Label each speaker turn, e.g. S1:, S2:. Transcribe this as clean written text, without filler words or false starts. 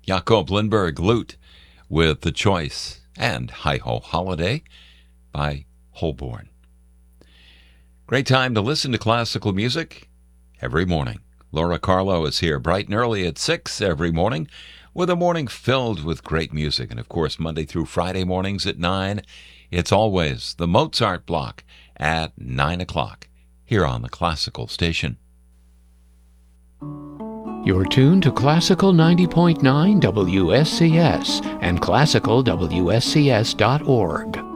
S1: Jakob Lindberg Lute with The Choice and Hi-Ho Holiday by Holborn. Great time to listen to classical music every morning. Laura Carlo is here bright and early at 6 every morning with a morning filled with great music. And of course, Monday through Friday mornings at 9, it's always the Mozart block at 9 o'clock here on the Classical Station.
S2: You're tuned to Classical 90.9 WSCS and classicalwscs.org.